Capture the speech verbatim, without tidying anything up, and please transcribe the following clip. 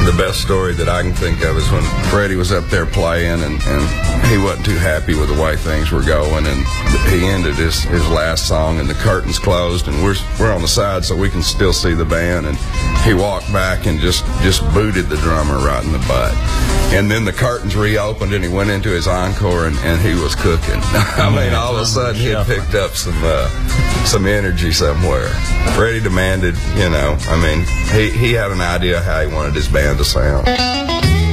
the best story that I can think of is when Freddie was up there playing, and, and he wasn't too happy with the way things were going, and he ended his, his last song, and the curtains closed, and we're we're on the side so we can still see the band, and he walked back and just, just booted the drummer right in the butt. And then the curtains reopened, and he went into his encore, and, and he was cooking. I mean, all of a sudden, he had picked up some uh, some energy somewhere. Freddie demanded, you know, I mean, he, he had an idea how he wanted his band to sound.